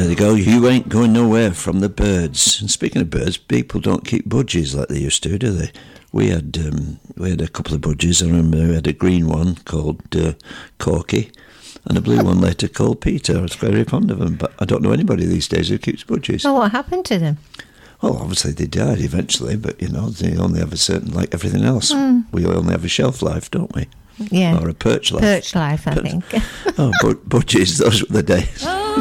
There they go. You ain't going nowhere from the birds. And speaking of birds, people don't keep budgies like they used to, do they? We had a couple of budgies. I remember we had a green one called Corky, and a blue one later called Peter. I was very fond of them, but I don't know anybody these days who keeps budgies. Well, what happened to them? Well, obviously they died eventually, but they only have a certain, like everything else. We only have a shelf life, don't we? Yeah. Or a perch life. Perch life, I think. Budgies, those were the days.